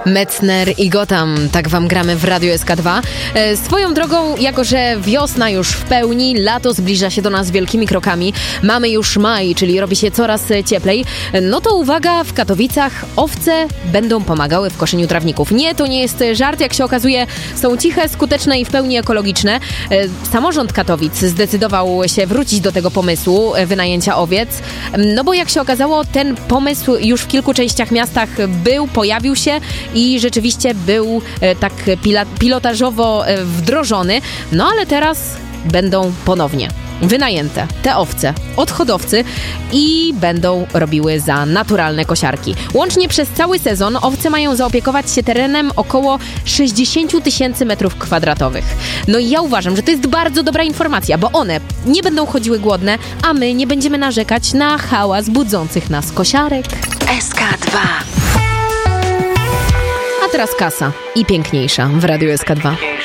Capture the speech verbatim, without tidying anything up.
Metzner i Gotham, tak wam gramy w Radiu S K dwa. E, swoją drogą, jako że wiosna już w pełni, lato zbliża się do nas wielkimi krokami, mamy już maj, czyli robi się coraz cieplej, no to uwaga, w Katowicach owce będą pomagały w koszeniu trawników. Nie, to nie jest żart, jak się okazuje, są ciche, skuteczne i w pełni ekologiczne. E, samorząd Katowic zdecydował się wrócić do tego pomysłu wynajęcia owiec, no bo jak się okazało, ten pomysł już w kilku częściach miastach był, pojawił się i rzeczywiście był e, tak pila- pilotażowo e, wdrożony, no ale teraz będą ponownie wynajęte te owce od hodowcy i będą robiły za naturalne kosiarki. Łącznie przez cały sezon owce mają zaopiekować się terenem około sześćdziesiąt tysięcy metrów kwadratowych. No i ja uważam, że to jest bardzo dobra informacja, bo one nie będą chodziły głodne, a my nie będziemy narzekać na hałas budzących nas kosiarek. S K dwa. A teraz kasa i piękniejsza w Radiu S K dwa.